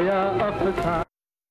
गया अफसाना।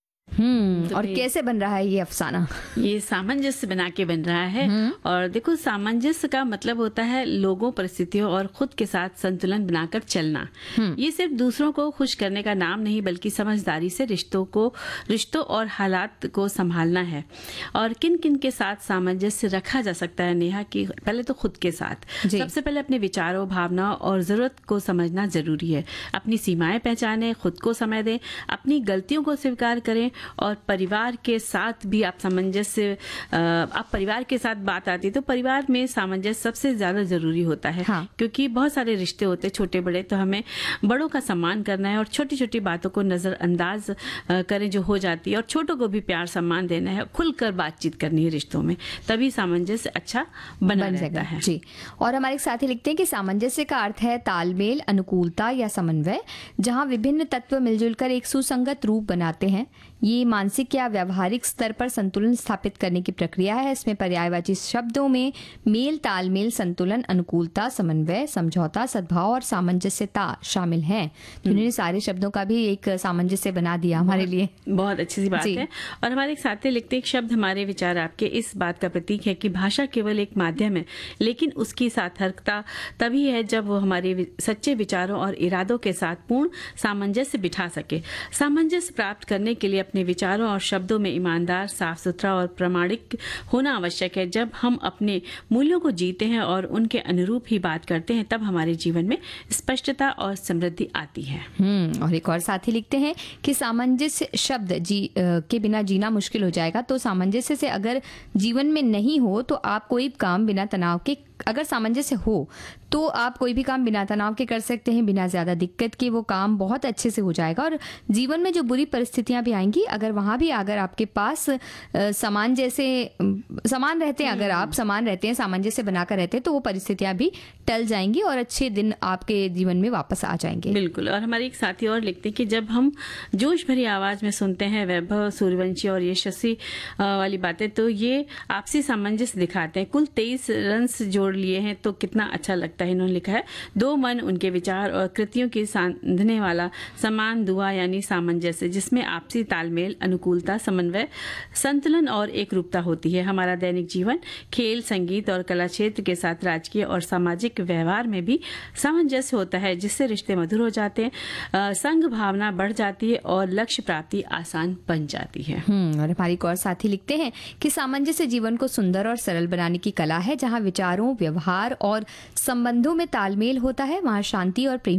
और कैसे बन रहा है ये अफसाना? ये सामंजस्य बना के बन रहा है। और देखो, सामंजस्य का मतलब होता है लोगों, परिस्थितियों और खुद के साथ संतुलन बनाकर चलना। ये सिर्फ दूसरों को खुश करने का नाम नहीं, बल्कि समझदारी से रिश्तों और हालात को संभालना है। और किन किन के साथ सामंजस्य रखा जा सकता है नेहा? कि पहले तो खुद के साथ सबसे पहले अपने विचारों, भावनाओं और जरूरत को समझना जरूरी है। अपनी सीमाएं पहचानें, खुद को समय दें, अपनी गलतियों को स्वीकार करें। और परिवार के साथ भी आप सामंजस्य, आप परिवार के साथ बात आती है तो परिवार में सामंजस्य सबसे ज्यादा जरूरी होता है। क्योंकि बहुत सारे रिश्ते होते हैं छोटे बड़े, तो हमें बड़ों का सम्मान करना है और छोटी छोटी बातों को नजरअंदाज करें जो हो जाती है, और छोटों को भी प्यार सम्मान देना है, खुलकर बातचीत करनी है रिश्तों में, तभी सामंजस्य अच्छा बन रहता है। जी। और हमारे एक साथी लिखते हैं कि सामंजस्य का अर्थ है तालमेल, अनुकूलता या समन्वय, जहां विभिन्न तत्व मिलजुल कर एक सुसंगत रूप बनाते हैं। ये मानसिक या व्यवहारिक स्तर पर संतुलन स्थापित करने की प्रक्रिया है। इसमें पर्यायवाची शब्दों में मेल, तालमेल, संतुलन, अनुकूलता, समन्वय, समझौता, सद्भाव और सामंजस्यता शामिल हैं। उन्होंने सारे शब्दों का भी एक सामंजस्य बना दिया हमारे लिए। बहुत अच्छी सी बात है। और हमारे एक साथी लिखते हैं, शब्द हमारे विचार आपके इस बात का प्रतीक है कि भाषा केवल एक माध्यम है, लेकिन उसकी सार्थकता तभी है जब वो हमारे सच्चे विचारों और इरादों के साथ पूर्ण सामंजस्य बिठा सके। सामंजस्य प्राप्त करने के लिए अपने विचारों और शब्दों में ईमानदार, साफ सुथरा और प्रामाणिक होना आवश्यक है। जब हम अपने मूल्यों को जीते हैं और उनके अनुरूप ही बात करते हैं, तब हमारे जीवन में स्पष्टता और समृद्धि आती है। और एक और साथी लिखते हैं कि सामंजस्य शब्द के बिना जीना मुश्किल हो जाएगा। तो सामंजस्य से अगर जीवन में नहीं हो तो आप कोई काम बिना तनाव के, अगर सामंजस्य हो तो आप कोई भी काम बिना तनाव के कर सकते हैं, बिना ज्यादा दिक्कत के वो काम बहुत अच्छे से हो जाएगा। और जीवन में जो बुरी परिस्थितियां भी आएंगी, अगर वहां भी अगर आपके पास समान रहते हैं, अगर आप समान रहते हैं, सामंजस्य बनाकर रहते हैं, तो वो परिस्थितियां भी टल जाएंगी और अच्छे दिन आपके जीवन में वापस आ जाएंगे। बिल्कुल। और हमारे एक साथी और लिखते हैं कि जब हम जोश भरी आवाज में सुनते हैं वैभव सूर्यवंशी और यशस्वी वाली बातें, तो ये आपसी सामंजस्य दिखाते हैं। कुल 23 रन्स जोड़ लिए हैं तो कितना अच्छा लगता है। इन्होंने लिखा है, दो मन, उनके विचार और कृतियों की साधने वाला समान दुआ यानी सामंजस्य, जिसमें आपसी तालमेल, अनुकूलता, समन्वय, संतुलन और एक रूपता होती है। हमारा दैनिक जीवन खेल, संगीत और कला क्षेत्र के साथ राजकीय और सामाजिक व्यवहार में भी सामंजस्य होता है, जिससे रिश्ते मधुर हो जाते हैं, संघ भावना बढ़ जाती है और लक्ष्य प्राप्ति आसान बन जाती है। और हमारी एक और साथी लिखते हैं कि सामंजस्य जीवन को सुंदर और सरल बनाने की कला है। जहाँ विचारों, व्यवहार और संबंधों में तालमेल होता है, वहाँ शांति और प्रेम